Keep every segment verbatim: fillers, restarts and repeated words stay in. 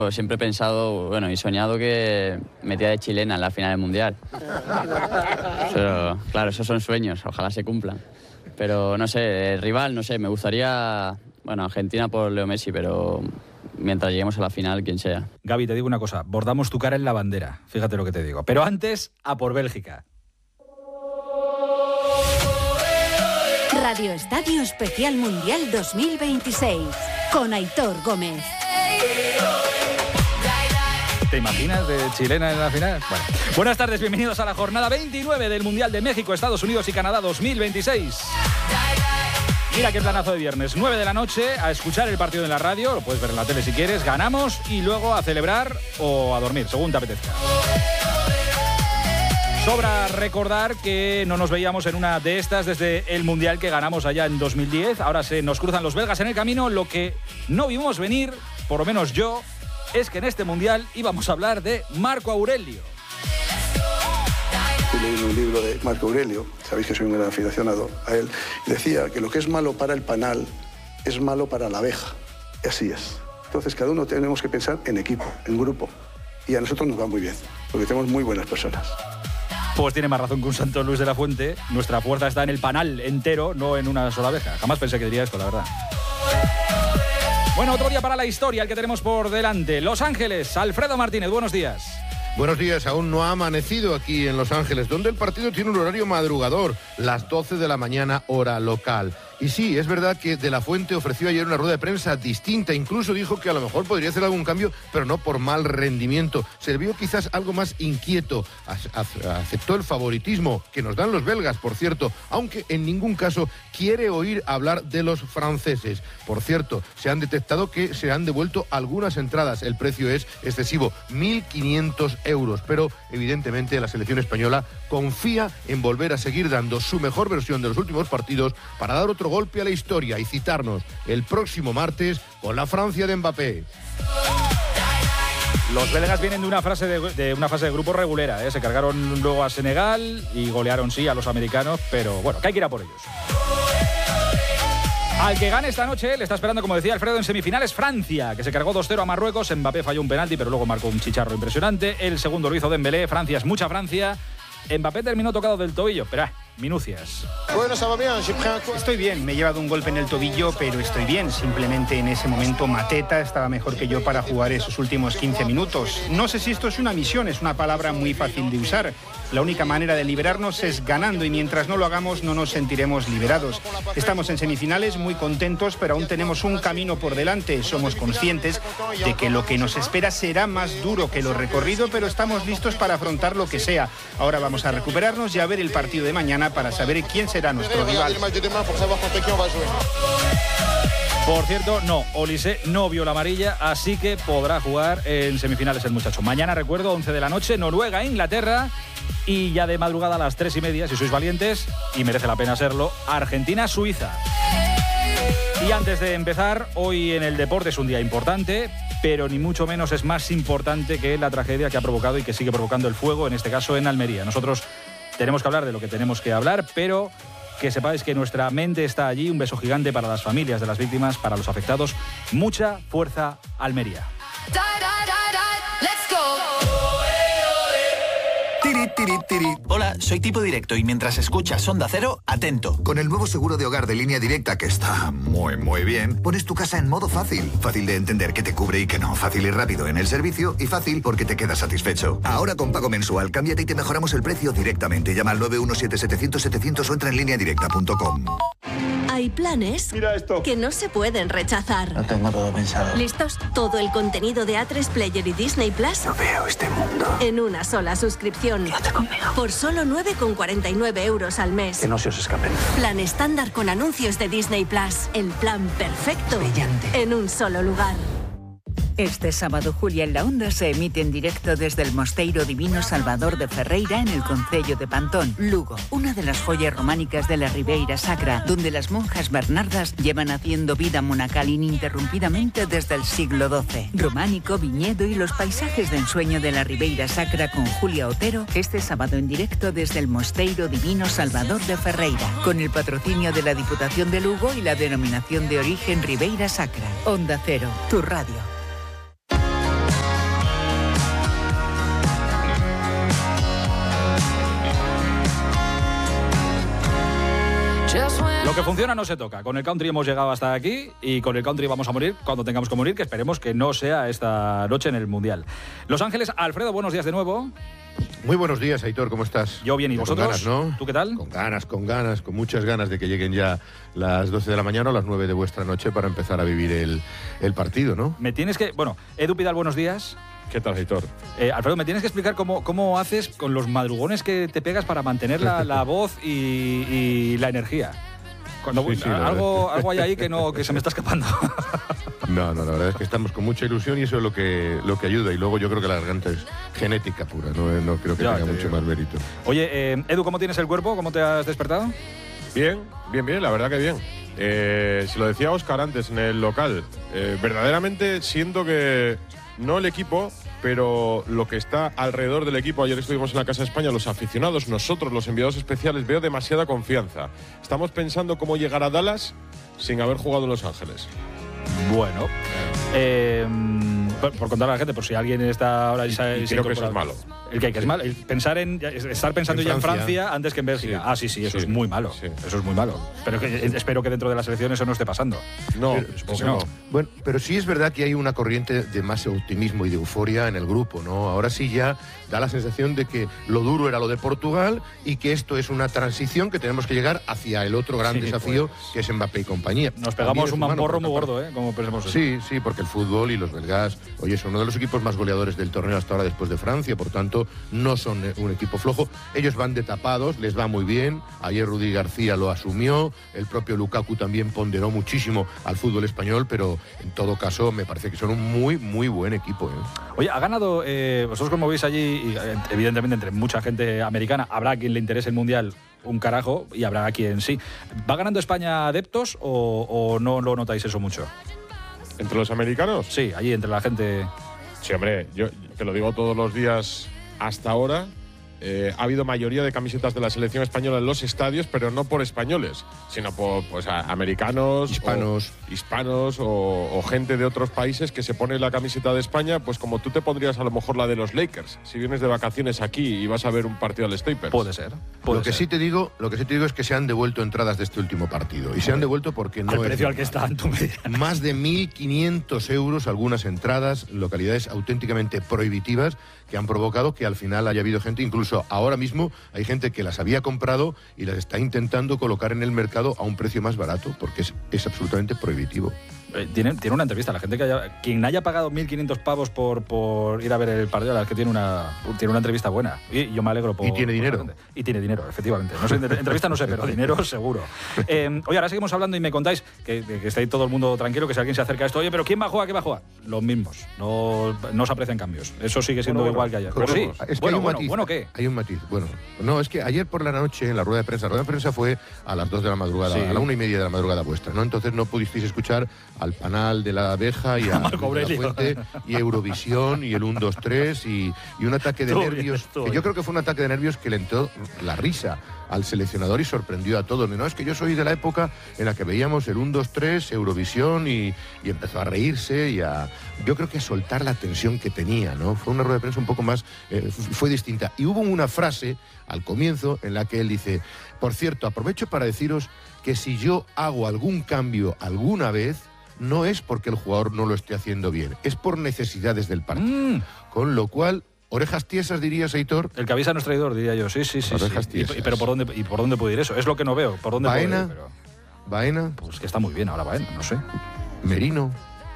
Siempre he pensado, bueno, y soñado que metía de chilena en la final del Mundial. Pero, claro, esos son sueños, ojalá se cumplan. Pero, no sé, el rival, no sé, me gustaría, bueno, Argentina por Leo Messi, pero mientras lleguemos a la final, quien sea. Gaby, te digo una cosa, bordamos tu cara en la bandera, fíjate lo que te digo. Pero antes, a por Bélgica. Radio Estadio Especial Mundial dos mil veintiséis, con Aitor Gómez. ¿Te imaginas de chilena en la final? Bueno. Buenas tardes, bienvenidos a la jornada veintinueve del Mundial de México, Estados Unidos y Canadá dos mil veintiséis. Mira qué planazo de viernes, nueve de la noche, a escuchar el partido en la radio, lo puedes ver en la tele si quieres, ganamos y luego a celebrar o a dormir, según te apetezca. Sobra recordar que no nos veíamos en una de estas desde el Mundial que ganamos allá en dos mil diez. Ahora se nos cruzan los belgas en el camino. Lo que no vimos venir, por lo menos yo, es que en este Mundial íbamos a hablar de Marco Aurelio. Leí un libro de Marco Aurelio, sabéis que soy un gran aficionado a él, y decía que lo que es malo para el panal es malo para la abeja. Y así es. Entonces cada uno tenemos que pensar en equipo, en grupo. Y a nosotros nos va muy bien, porque tenemos muy buenas personas. Pues tiene más razón que un Santo Luis de la Fuente. Nuestra fuerza está en el panal entero, no en una sola abeja. Jamás pensé que diría esto, la verdad. Bueno, otro día para la historia, el que tenemos por delante. Los Ángeles, Alfredo Martínez, buenos días. Buenos días, aún no ha amanecido aquí en Los Ángeles, donde el partido tiene un horario madrugador, las doce de la mañana, hora local. Y sí, es verdad que De la Fuente ofreció ayer una rueda de prensa distinta, incluso dijo que a lo mejor podría hacer algún cambio, pero no por mal rendimiento. Se vio quizás algo más inquieto, aceptó el favoritismo que nos dan los belgas, por cierto, aunque en ningún caso quiere oír hablar de los franceses. Por cierto, se han detectado que se han devuelto algunas entradas, el precio es excesivo, mil quinientos euros, pero evidentemente la selección española confía en volver a seguir dando su mejor versión de los últimos partidos para dar otro golpe a la historia y citarnos el próximo martes con la Francia de Mbappé. Los belgas vienen de una, frase de, de una fase de grupo regulera, ¿eh? Se cargaron luego a Senegal y golearon sí a los americanos, pero bueno, que hay que ir a por ellos. Al que gane esta noche le está esperando, como decía Alfredo, en semifinales Francia, que se cargó dos cero a Marruecos. Mbappé falló un penalti, pero luego marcó un chicharro impresionante. El segundo lo hizo Dembélé. Francia es mucha Francia. Mbappé terminó tocado del tobillo, pero ah, minucias. Bueno, estoy bien, me he llevado un golpe en el tobillo, pero estoy bien. Simplemente en ese momento Mateta estaba mejor que yo para jugar esos últimos quince minutos. No sé si esto es una misión, es una palabra muy fácil de usar. La única manera de liberarnos es ganando y mientras no lo hagamos no nos sentiremos liberados. Estamos en semifinales muy contentos, pero aún tenemos un camino por delante. Somos conscientes de que lo que nos espera será más duro que lo recorrido, pero estamos listos para afrontar lo que sea. Ahora vamos a recuperarnos y a ver el partido de mañana para saber quién será nuestro rival. Por cierto, no, Olise no vio la amarilla, así que podrá jugar en semifinales el muchacho. Mañana, recuerdo, once de la noche, Noruega, Inglaterra, y ya de madrugada a las tres y media, si sois valientes, y merece la pena serlo, Argentina, Suiza. Y antes de empezar, hoy en el deporte es un día importante, pero ni mucho menos es más importante que la tragedia que ha provocado y que sigue provocando el fuego, en este caso en Almería. Nosotros tenemos que hablar de lo que tenemos que hablar, pero que sepáis que nuestra mente está allí. Un beso gigante para las familias de las víctimas, para los afectados. Mucha fuerza, Almería. Tiri, tiri, tiri. Hola, soy Tipo Directo y mientras escuchas Onda Cero, atento. Con el nuevo seguro de hogar de Línea Directa, que está muy, muy bien, pones tu casa en modo fácil. Fácil de entender que te cubre y que no. Fácil y rápido en el servicio y fácil porque te quedas satisfecho. Ahora con pago mensual, cámbiate y te mejoramos el precio directamente. Llama al nueve uno siete setecientos setecientos o entra en línea directa punto com. Hay planes Mira esto. que no se pueden rechazar. No tengo todo pensado. ¿Listos? Todo el contenido de A tres Player y Disney Plus No veo este mundo. en una sola suscripción. Quédate conmigo. Por solo nueve con cuarenta y nueve euros al mes. Que no se os escapen. Plan estándar con anuncios de Disney Plus. El plan perfecto. Brillante. En un solo lugar. Este sábado, Julia en la Onda se emite en directo desde el Mosteiro Divino Salvador de Ferreira en el concello de Pantón, Lugo, una de las joyas románicas de la Ribeira Sacra, donde las monjas bernardas llevan haciendo vida monacal ininterrumpidamente desde el siglo doce. Románico, viñedo y los paisajes de ensueño de la Ribeira Sacra con Julia Otero, este sábado en directo desde el Mosteiro Divino Salvador de Ferreira, con el patrocinio de la Diputación de Lugo y la denominación de origen Ribeira Sacra. Onda Cero, tu radio. Lo que funciona no se toca. Con el country hemos llegado hasta aquí y con el country vamos a morir cuando tengamos que morir, que esperemos que no sea esta noche en el Mundial. Los Ángeles, Alfredo, buenos días de nuevo. Muy buenos días, Aitor, ¿cómo estás? Yo bien, ¿y vosotros? Con ganas, ¿no? ¿Tú qué tal? Con ganas, con ganas, con muchas ganas de que lleguen ya las doce de la mañana o las nueve de vuestra noche para empezar a vivir el, el partido, ¿no? Me tienes que... Bueno, Edu Pidal, buenos días. ¿Qué tal, Aitor? Eh, Alfredo, me tienes que explicar cómo, cómo haces con los madrugones que te pegas para mantener la, la voz y, y la energía. Cuando, sí, sí, algo, algo hay ahí que, no, que se me está escapando. No, no, la verdad es que estamos con mucha ilusión y eso es lo que, lo que ayuda. Y luego yo creo que la garganta es genética pura, no, no creo que ya, tenga mucho digo. más mérito. Oye, eh, Edu, ¿cómo tienes el cuerpo? ¿Cómo te has despertado? Bien, bien, bien, la verdad que bien. Eh, si lo decía Óscar antes en el local, eh, verdaderamente siento que no el equipo, pero lo que está alrededor del equipo, ayer estuvimos en la Casa de España, los aficionados, nosotros, los enviados especiales, veo demasiada confianza. Estamos pensando cómo llegar a Dallas sin haber jugado en Los Ángeles. Bueno, eh, por, por contar a la gente, por si alguien está ahora y, y, y creo que eso es malo. ¿El qué? ¿Que es malo? El pensar en estar pensando en ya en Francia antes que en Bélgica. Sí. Ah, sí, sí, eso sí. es muy malo. Sí. Eso es muy malo. Pero que, espero que dentro de la selección eso no esté pasando. No, pero, supongo que no. no. Bueno, pero sí es verdad que hay una corriente de más optimismo y de euforia en el grupo, ¿no? Ahora sí ya da la sensación de que lo duro era lo de Portugal y que esto es una transición que tenemos que llegar hacia el otro gran sí, desafío pues. que es Mbappé y compañía. Nos pegamos un mamporro muy gordo, ¿eh? Como pensamos eso. Sí, sí, porque el fútbol y los belgas, oye, son uno de los equipos más goleadores del torneo hasta ahora después de Francia, por tanto, no son un equipo flojo. Ellos van de tapados, les va muy bien. Ayer Rudy García lo asumió, el propio Lukaku también ponderó muchísimo al fútbol español, pero en todo caso me parece que son un muy, muy buen equipo, ¿eh? Oye, ha ganado, eh, vosotros como veis allí, y evidentemente entre mucha gente americana, habrá quien le interese el Mundial un carajo y habrá quien sí. ¿Va ganando España adeptos o, o no lo notáis eso mucho? ¿Entre los americanos? Sí, allí entre la gente. Sí, hombre, yo te lo digo todos los días hasta ahora. Eh, ha habido mayoría de camisetas de la selección española en los estadios, pero no por españoles, sino por pues, americanos, hispanos, o, hispanos o, o gente de otros países que se pone la camiseta de España, pues como tú te pondrías a lo mejor la de los Lakers, si vienes de vacaciones aquí y vas a ver un partido al Staples. Puede ser. Puede lo que ser. sí te digo, lo que sí te digo es que se han devuelto entradas de este último partido y se han devuelto porque no al precio al que están, tú me dirás. Más de mil quinientos euros algunas entradas, localidades auténticamente prohibitivas que han provocado que al final haya habido gente, incluso ahora mismo hay gente que las había comprado y las está intentando colocar en el mercado a un precio más barato porque es, es absolutamente prohibitivo. Eh, tiene, tiene una entrevista, la gente que haya, quien haya pagado mil quinientos pavos por, por ir a ver el partido, la verdad es que tiene una, tiene una entrevista buena y yo me alegro por... Y tiene dinero. Y tiene dinero, efectivamente. No sé, entrevista no sé, pero dinero seguro. Eh, oye, ahora seguimos hablando y me contáis que, que estáis todo el mundo tranquilo, que si alguien se acerca a esto, oye, pero ¿quién va a jugar? ¿Qué va a jugar? Los mismos. No, no se aprecian cambios. Eso sigue siendo bueno, igual bueno, que ayer. Pero sí. Es que bueno, hay un bueno, matiz, bueno, ¿qué? Hay un matiz. Bueno, no, es que ayer por la noche en la rueda de prensa, la rueda de prensa fue a las dos de la madrugada, sí. a la una y media de la madrugada vuestra, ¿no? Entonces no pudisteis escuchar al panal de la abeja y a, a la Fuente y Eurovisión y el uno, dos, tres y, y un ataque de nervios, que yo creo que fue un ataque de nervios que le entró la risa al seleccionador y sorprendió a todos. No, es que yo soy de la época en la que veíamos el uno, dos, tres, Eurovisión y, y empezó a reírse y a, yo creo que a soltar la tensión que tenía, ¿no? Fue una rueda de prensa un poco más, eh, fue distinta. Y hubo una frase al comienzo en la que él dice, por cierto, aprovecho para deciros que si yo hago algún cambio alguna vez, no es porque el jugador no lo esté haciendo bien, es por necesidades del partido. Mm. Con lo cual, orejas tiesas, dirías, Aitor. El que avisa no es traidor, diría yo. Sí, sí, sí. Orejas sí. tiesas. Y, pero ¿por dónde, ¿y por dónde puede ir eso? Es lo que no veo. ¿Por dónde Baena, puede ir? Pero... Baena. Pues que está muy bien ahora Baena, no sé. Merino.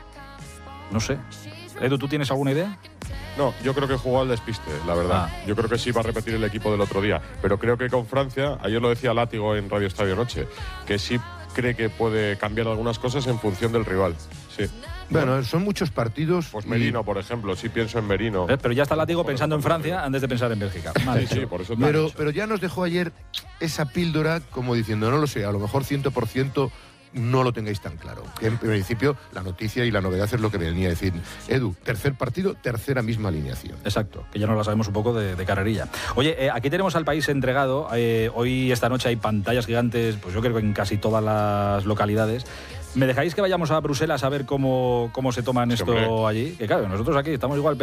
No sé. Edu, ¿tú tienes alguna idea? No, yo creo que jugó al despiste, la verdad. Ah. Yo creo que sí va a repetir el equipo del otro día. Pero creo que con Francia, ayer lo decía Látigo en Radio Estadio Noche, que sí cree que puede cambiar algunas cosas en función del rival. Sí. Bueno, bueno, son muchos partidos. Pues Merino, y... por ejemplo, sí pienso en Merino. ¿Eh? Pero ya está Látigo pensando en Francia antes de pensar en Bélgica. Sí, sí, por eso pero, pero ya nos dejó ayer esa píldora como diciendo, no lo sé, a lo mejor cien por ciento no lo tengáis tan claro. Que en principio la noticia y la novedad es lo que venía a decir Edu. Tercer partido, tercera misma alineación. Exacto, que ya nos la sabemos un poco de, de carrerilla. Oye, eh, aquí tenemos al país entregado. Eh, hoy, esta noche, hay pantallas gigantes, pues yo creo que en casi todas las localidades. ¿Me dejáis que vayamos a Bruselas a ver cómo, cómo se toman sí, esto hombre. allí? Que claro, nosotros aquí estamos igual